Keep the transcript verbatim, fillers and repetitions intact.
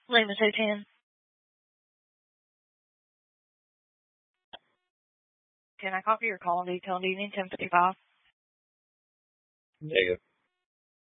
Lima two ten. Can I copy your call detail? Do you need ten fifty-five? There you go.